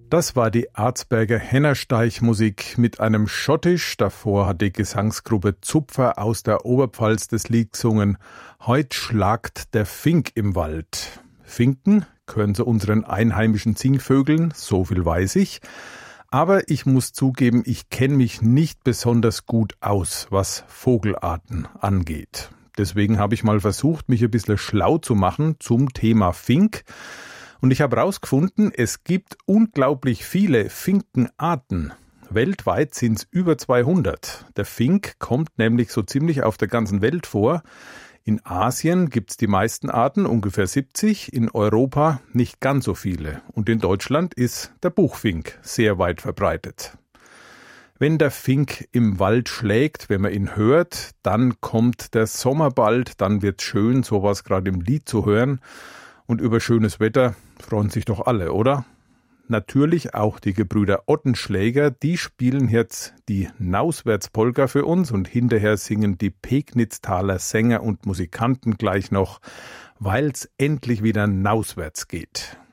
Das war die Arzberger Hennersteich-Musik mit einem Schottisch. Davor hat die Gesangsgruppe Zupfer aus der Oberpfalz das Lied gesungen. Heut schlagt der Fink im Wald. Finken gehören zu unseren einheimischen Singvögeln, so viel weiß ich. Aber ich muss zugeben, ich kenne mich nicht besonders gut aus, was Vogelarten angeht. Deswegen habe ich mal versucht, mich ein bisschen schlau zu machen zum Thema Fink. Und ich habe herausgefunden, es gibt unglaublich viele Finkenarten. Weltweit sind es über 200. Der Fink kommt nämlich so ziemlich auf der ganzen Welt vor. In Asien gibt es die meisten Arten, ungefähr 70, in Europa nicht ganz so viele. Und in Deutschland ist der Buchfink sehr weit verbreitet. Wenn der Fink im Wald schlägt, wenn man ihn hört, dann kommt der Sommer bald, dann wird's schön, sowas gerade im Lied zu hören. Und über schönes Wetter freuen sich doch alle, oder? Natürlich auch die Gebrüder Ottenschläger, die spielen jetzt die Nauswärtspolka für uns und hinterher singen die Pegnitztaler Sänger und Musikanten gleich noch, weil's endlich wieder nauswärts geht.